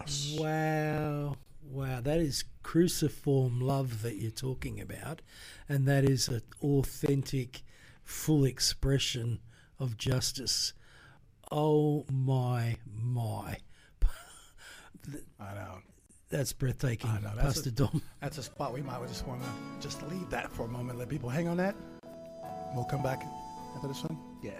cross. Wow. Wow. That is cruciform love that you're talking about. And that is an authentic, full expression of justice. Oh, my. I know. That's breathtaking, I know. Pastor Dom. That's a spot we might just want to just leave that for a moment. Let people hang on that. We'll come back after this one. Yeah.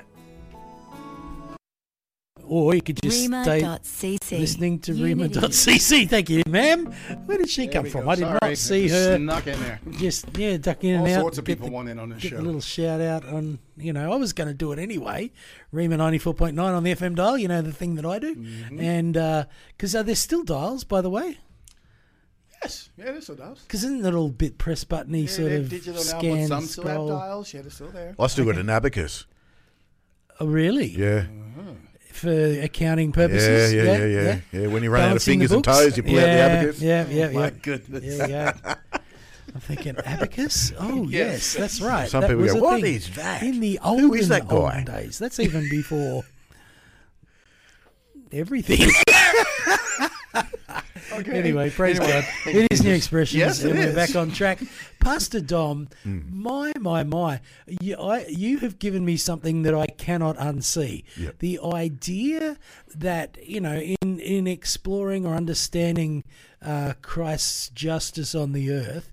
Or you could just stay Rima.cc. listening to Unity. Rima.cc. Thank you, ma'am. Where did she come from? I did not see her. Snuck in there. Just, duck in and All out. sorts of get people want in on this Get show. a little shout out on, I was going to do it anyway. Rima 94.9 on the FM dial, the thing that I do. Mm-hmm. And because are there still dials, by the way? Yes. Yeah, it still does. Because isn't it all a bit press button-y sort of digital now, scan, but some still have scroll? dials. Yeah, they're still there. I still got an abacus. Oh, really? Yeah. For accounting purposes? Yeah. When you run out of Balancing the fingers and books? toes, you pull out the abacus. Yeah. My goodness. Yeah. I'm thinking abacus. Oh yes, that's right. Some That people was go, a "What thing is that? In the Who is that guy?" olden days. That's even before everything. Okay. Anyway, praise God. It is New Expressions, Yes, it and we're is. back on track. Pastor Dom, my. You have given me something that I cannot unsee. Yep. The idea that, in exploring or understanding Christ's justice on the earth,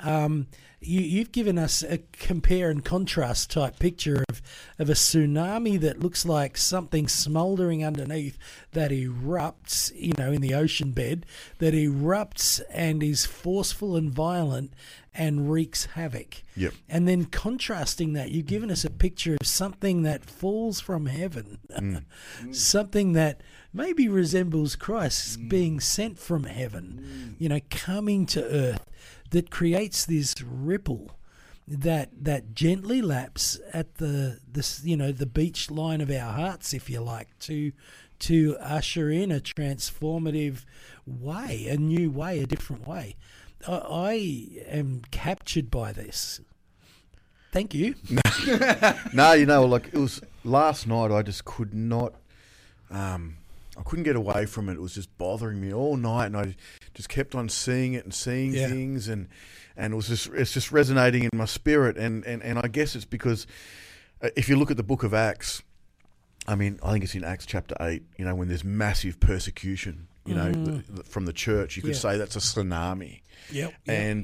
you've given us a compare and contrast type picture of a tsunami that looks like something smouldering underneath that erupts, in the ocean bed, that erupts and is forceful and violent and wreaks havoc. Yep. And then contrasting that, you've given us a picture of something that falls from heaven, something that maybe resembles Christ being sent from heaven, coming to earth, that creates this ripple that gently laps at the beach line of our hearts, if you like, to usher in a transformative way, a new way, a different way. I am captured by this. Thank you. No, it was last night. I just could not. I couldn't get away from it. It was just bothering me all night, and I just kept on seeing it and seeing things, and it's just resonating in my spirit. And I guess it's because if you look at the book of Acts, I think it's in Acts chapter 8. When there's massive persecution, from the church, you could say that's a tsunami. Yep. And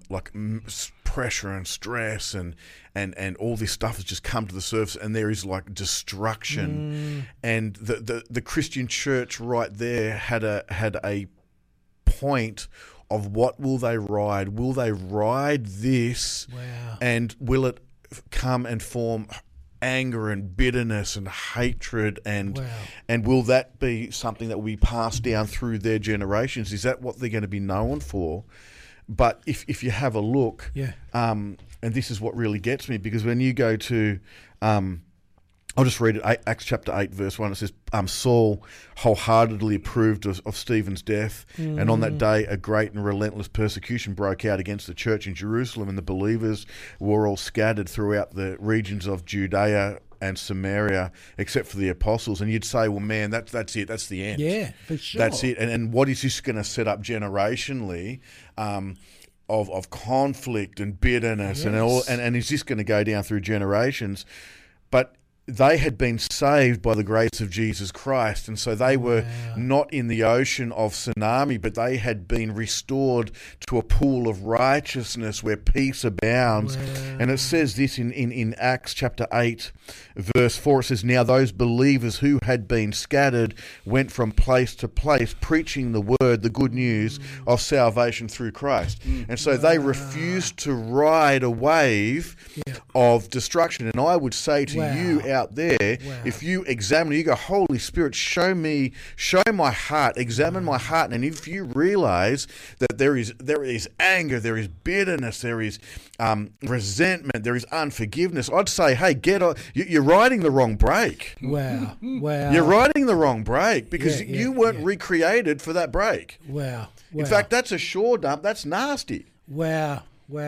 pressure and stress and all this stuff has just come to the surface, and there is like destruction. And the Christian church right there had a point of what will they ride? Will they ride this? Wow. And will it come and form anger and bitterness and hatred and will that be something that will be passed down through their generations? Is that what they're going to be known for? But if you have a look, and this is what really gets me, because when you go to I'll just read it, Acts chapter 8 verse 1, it says, Saul wholeheartedly approved of Stephen's death, and on that day a great and relentless persecution broke out against the church in Jerusalem, and the believers were all scattered throughout the regions of Judea and Samaria, except for the apostles. And you'd say, well, man, that's it, that's the end. Yeah, for sure. That's it. And what is this going to set up generationally? Of conflict and bitterness and is this going to go down through generations? But they had been saved by the grace of Jesus Christ, and so they were not in the ocean of tsunami, but they had been restored to a pool of righteousness where peace abounds. And it says this in Acts chapter 8, verse 4, it says, now those believers who had been scattered went from place to place, preaching the word, the good news of salvation through Christ. And so they refused to ride a wave of destruction. And I would say to you out there, if you examine, you go, Holy Spirit, show my heart, examine my heart, and if you realize that there is anger, there is bitterness, there is resentment, there is unforgiveness, I'd say, hey, get on. You're riding the wrong brake. Wow. You're riding the wrong brake because you weren't recreated for that brake. Wow. In fact, that's a shore dump. That's nasty. Wow.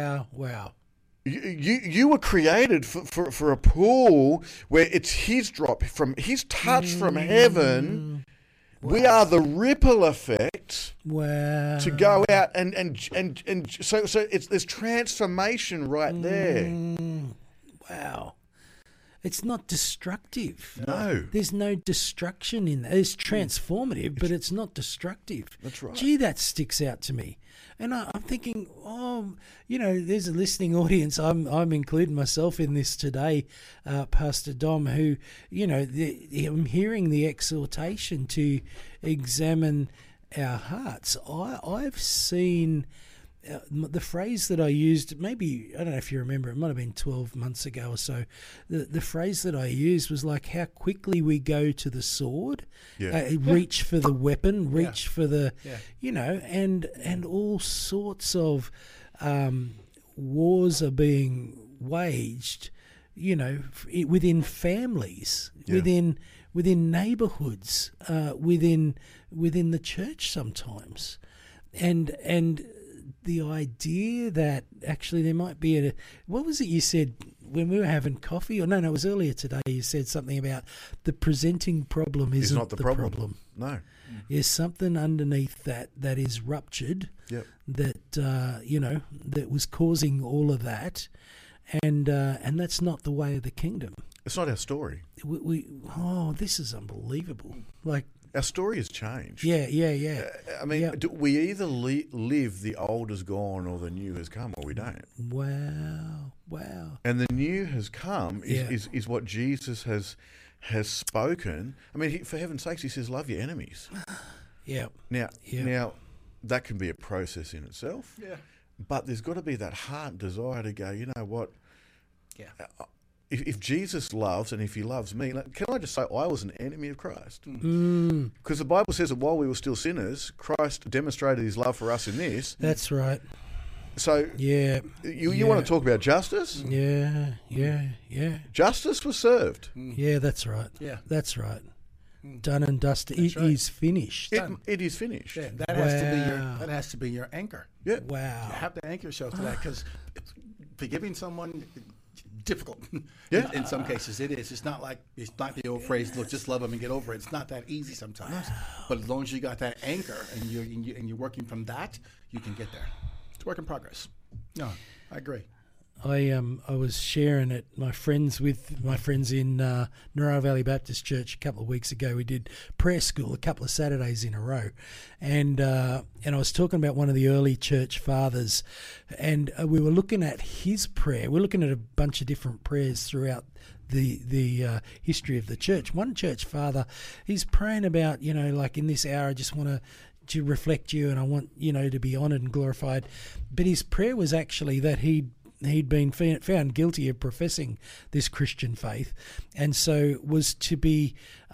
You were created for a pool where it's his drop, from his touch from heaven, We are the ripple effect Wow. to go out and so there's transformation right there. Wow. It's not destructive. No. There's no destruction in that. It's transformative, but it's not destructive. That's right. Gee, that sticks out to me. And I'm thinking, there's a listening audience. I'm including myself in this today, Pastor Dom, who, I'm hearing the exhortation to examine our hearts. I've seen the phrase that I used, maybe, I don't know if you remember, it might have been 12 months ago or so. The phrase that I used was like how quickly we go to the sword, reach for the weapon, reach for the, and all sorts of wars are being waged, within families, within neighborhoods, within the church sometimes. And the idea that actually there might be what was it you said when we were having coffee? Or no, it was earlier today. You said something about the presenting problem isn't not the problem. No. There's something underneath that is ruptured. Yep. That that was causing all of that, and that's not the way of the kingdom. It's not our story. This is unbelievable. Like. Our story has changed. Yeah. We either live the old is gone or the new has come, or we don't. Wow. And the new has come is what Jesus has spoken. I mean, for heaven's sakes, he says, love your enemies. Yeah. Now, that can be a process in itself. Yeah. But there's got to be that heart desire to go, you know what? Yeah. If Jesus loves, and if he loves me, can I just say I was an enemy of Christ? Because the Bible says that while we were still sinners, Christ demonstrated his love for us in this. That's right. So you want to talk about justice? Yeah. Justice was served. Yeah, that's right. Yeah. That's right. Done and dusted. It is finished. It is finished. Yeah, that has to be your anchor. Yeah. Wow. You have to anchor yourself to that, because forgiving someone, difficult. Yeah. In some cases it is. It's not the old phrase, look, just love them and get over it. It's not that easy sometimes. But as long as you got that anchor and you're working from that, you can get there. It's work in progress. No, I agree. I was sharing at my friends in Narrow Valley Baptist Church a couple of weeks ago. We did prayer school a couple of Saturdays in a row, and I was talking about one of the early church fathers, and we were looking at his prayer. We're looking at a bunch of different prayers throughout the history of the church. One church father, he's praying about, like in this hour, I just want to reflect you, and I want to be honoured and glorified. But his prayer was actually that he'd been found guilty of professing this Christian faith, and so was to be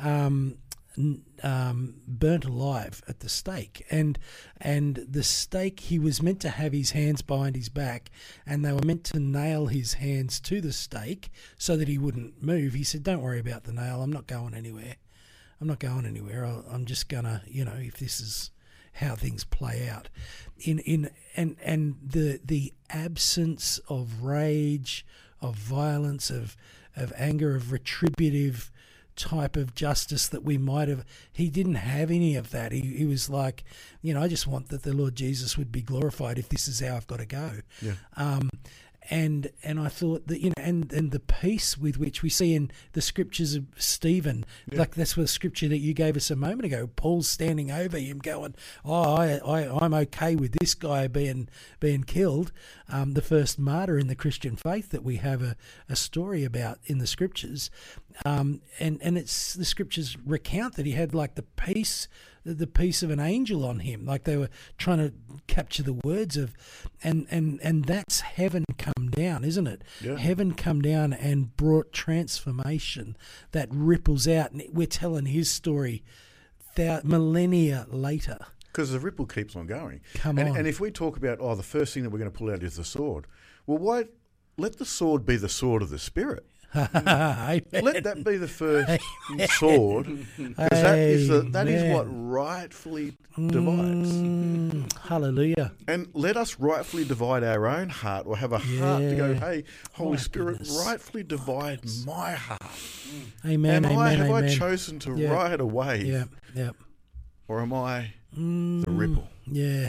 burnt alive at the stake. And the stake, he was meant to have his hands behind his back, and they were meant to nail his hands to the stake so that he wouldn't move. He said, "Don't worry about the nail. I'm not going anywhere. I'm just gonna, if this is how things play out." And the absence of rage, of violence, of anger, of retributive type of justice that we might have, he didn't have any of that. He was like, I just want that the Lord Jesus would be glorified if this is how I've got to go. Yeah. And I thought that, and the peace with which we see in the scriptures of Stephen, like that's the scripture that you gave us a moment ago. Paul's standing over him going, I'm okay with this guy being killed. The first martyr in the Christian faith that we have a story about in the scriptures. And it's the scriptures recount that he had like the peace of an angel on him, like they were trying to capture the words of, and that's heaven come down, isn't it? Yeah. Heaven come down and brought transformation that ripples out, and we're telling his story millennia later. Because the ripple keeps on going. Come on. And if we talk about, the first thing that we're going to pull out is the sword. Well, why let the sword be the sword of the Spirit? Let that be the first sword, because that is what rightfully divides. Hallelujah. And let us rightfully divide our own heart, or have a heart to go, hey, Holy Spirit, rightfully divide my heart. Amen. And amen. have amen. I chosen to right away? Yeah. or am I the ripple? Yeah.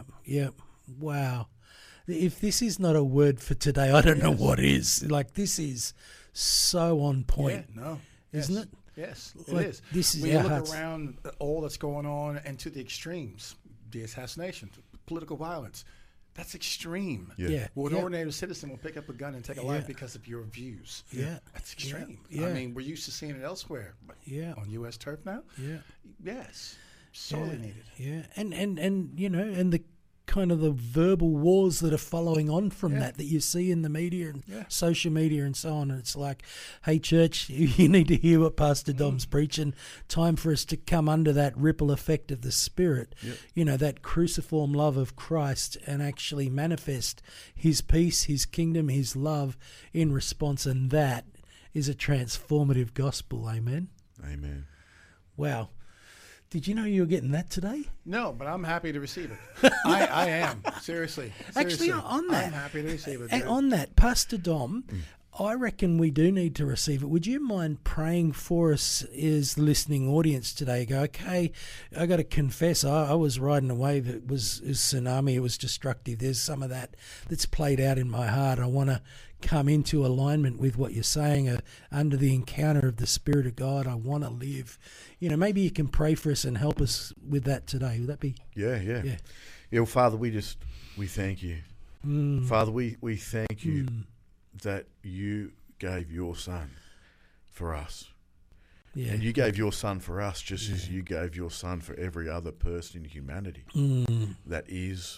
Wow. If this is not a word for today, I don't know what is. Like, this is so on point. Yeah, no. Isn't it? Yes, Like, it is. this is when you our look hearts. around all that's going on and to the extremes, the assassination, political violence, that's extreme. Yeah. Well, an Yeah. ordinary citizen will pick up a gun and take a life because of your views. Yeah. That's extreme. Yeah. I mean, we're used to seeing it elsewhere. But Yeah. on U.S. turf now? Yeah. Yes. Sorely needed. Yeah. And you know, and the kind of the verbal wars that are following on from that you see in the media and social media and so on. And it's like, hey, church, you need to hear what Pastor Dom's preaching. Time for us to come under that ripple effect of the Spirit, you know, that cruciform love of Christ, and actually manifest his peace, his kingdom, his love in response. And that is a transformative gospel. Amen. Amen. Wow. Did you know you were getting that today? No, but I'm happy to receive it. I am. Seriously. Actually, on that, I'm happy to receive it. And on that, Pastor Dom, I reckon we do need to receive it. Would you mind praying for us as the listening audience today? Go, okay, I got to confess, I was riding a wave that was tsunami. It was destructive. There's some of that that's played out in my heart. I want to come into alignment with what you're saying, under the encounter of the Spirit of God. I want to live. You know, maybe you can pray for us and help us with that today. Would that be? Yeah. Well, Father, we thank you. Father, we thank you that you gave your Son for us. Yeah. And you gave your Son for us just as you gave your Son for every other person in humanity that is,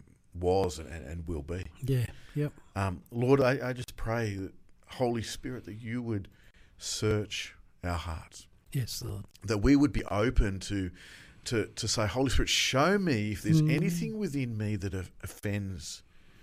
was, and will be. Yeah, yep. Lord, I just pray that, Holy Spirit, that you would search our hearts. Yes, Lord. That we would be open to say, Holy Spirit, show me if there's anything within me that offends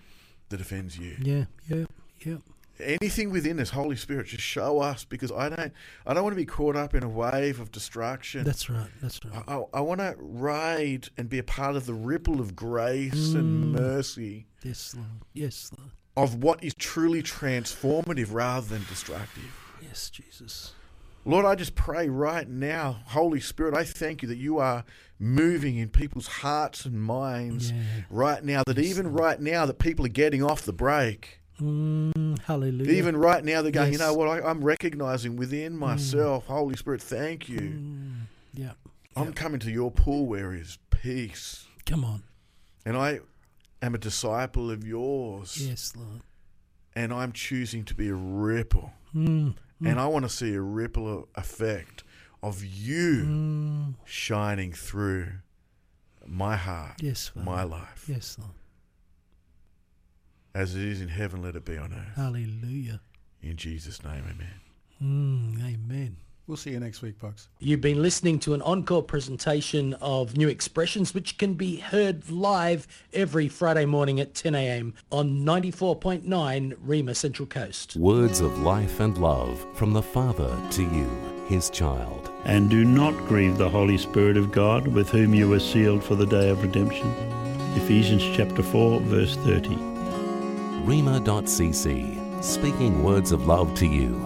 you. Yeah. Anything within us, Holy Spirit, just show us, because I don't want to be caught up in a wave of distraction. That's right. I want to ride and be a part of the ripple of grace and mercy. Yes, Lord. Of what is truly transformative rather than destructive. Yes, Jesus. Lord, I just pray right now, Holy Spirit, I thank you that you are moving in people's hearts and minds right now, that even right now that people are getting off the brake. Hallelujah. Even right now they're going, you know what, I'm recognizing within myself, Holy Spirit, thank you. I'm coming to your pool where is peace. Come on. And I am a disciple of yours. Yes, Lord. And I'm choosing to be a ripple. And I want to see a ripple effect of you shining through my heart, my life. Yes, Lord. As it is in heaven, let it be on earth. Hallelujah. In Jesus' name, amen. Amen. We'll see you next week, folks. You've been listening to an encore presentation of New Expressions, which can be heard live every Friday morning at 10 a.m. on 94.9 Rima Central Coast. Words of life and love from the Father to you, his child. And do not grieve the Holy Spirit of God, with whom you were sealed for the day of redemption. Ephesians chapter 4, verse 30. Rima.cc, speaking words of love to you.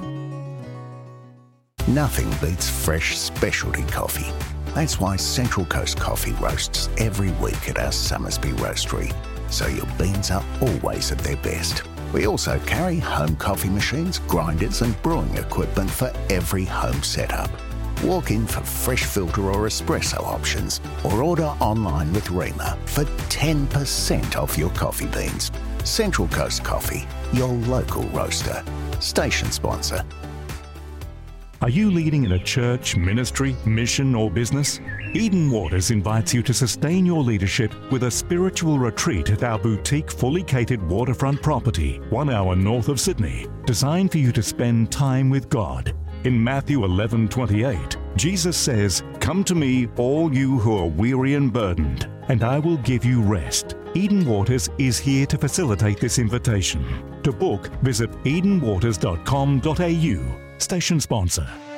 Nothing beats fresh specialty coffee. That's why Central Coast Coffee roasts every week at our Summersby roastery, so your beans are always at their best. We also carry home coffee machines, grinders and brewing equipment for every home setup. Walk in for fresh filter or espresso options, or order online with Rima for 10% off your coffee beans. Central Coast Coffee, your local roaster. Station sponsor. Are you leading in a church, ministry, mission, or business? Eden Waters invites you to sustain your leadership with a spiritual retreat at our boutique, fully catered waterfront property, 1 hour north of Sydney, designed for you to spend time with God. In Matthew 11:28, Jesus says, "Come to me, all you who are weary and burdened, and I will give you rest." Eden Waters is here to facilitate this invitation. To book, visit edenwaters.com.au. Station sponsor.